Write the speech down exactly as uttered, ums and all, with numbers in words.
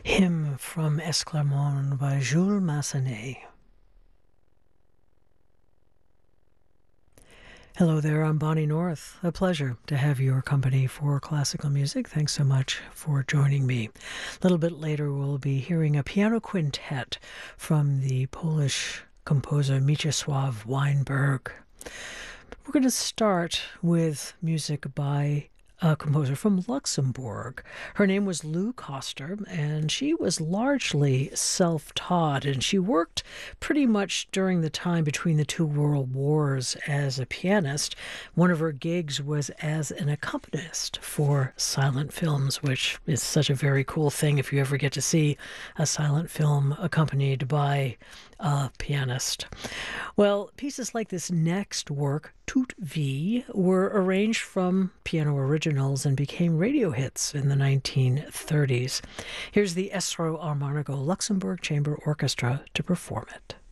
Hymn from Esclarmonde by Jules Massenet. Hello there, I'm Bonnie North. A pleasure to have your company for classical music. Thanks so much for joining me. A little bit later, we'll be hearing a piano quintet from the Polish composer Mieczysław Weinberg. We're going to start with music by a composer from Luxembourg. Her name was Lou Koster, and she was largely self-taught, and she worked pretty much during the time between the two world wars as a pianist. One of her gigs was as an accompanist for silent films, which is such a very cool thing if you ever get to see a silent film accompanied by a pianist. Well, pieces like this next work, Toute Vie, were arranged from piano originals and became radio hits in the nineteen thirties. Here's the Estro Armonico Luxembourg Chamber Orchestra to perform it.